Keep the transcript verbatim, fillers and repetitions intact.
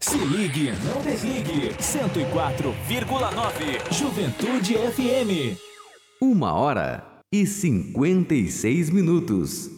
Se ligue, não desligue. cento e quatro vírgula nove Juventude F M. Uma hora e cinquenta e seis minutos.